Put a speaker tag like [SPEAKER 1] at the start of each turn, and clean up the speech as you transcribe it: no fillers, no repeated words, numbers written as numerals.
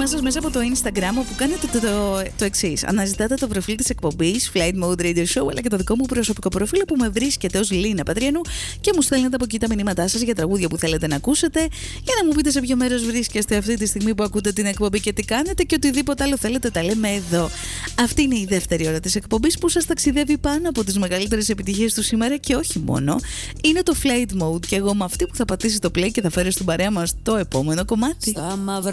[SPEAKER 1] μήνυμά σας μέσα από το Instagram, όπου κάνετε το εξής. Αναζητάτε το προφίλ της εκπομπής Flight Mode Radio Show, αλλά και το δικό μου προσωπικό προφίλ που με βρίσκεται ως Λίνα Πατριανού, και μου στέλνετε από εκεί τα μηνύματά σας για τραγούδια που θέλετε να ακούσετε, για να μου πείτε σε ποιο μέρος βρίσκεστε αυτή τη στιγμή που ακούτε την εκπομπή και τι κάνετε, και οτιδήποτε άλλο θέλετε τα λέμε εδώ. Αυτή είναι η δεύτερη ώρα της εκπομπής που σας ταξιδεύει πάνω από τις μεγαλύτερες επιτυχίες του σήμερα και όχι μόνο. Είναι το Flight Mode και εγώ με αυτή που θα πατήσει το play και θα φέρει στην παρέα μας το επόμενο κομμάτι.